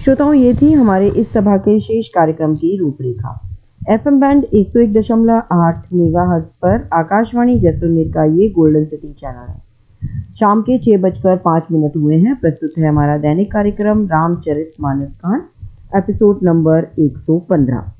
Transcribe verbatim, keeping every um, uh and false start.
श्रोताओं, ये थी हमारे इस सभा के शेष कार्यक्रम की रूपरेखा। एफएम बैंड एक सौ एक दशमलव आठ मेगाहर्ट्ज पर आकाशवाणी जैसलमेर का ये गोल्डन सिटी चैनल है। शाम के छह बजकर पाँच मिनट हुए हैं। प्रस्तुत है हमारा दैनिक कार्यक्रम रामचरितमानस कांड, एपिसोड नंबर एक सौ पंद्रह।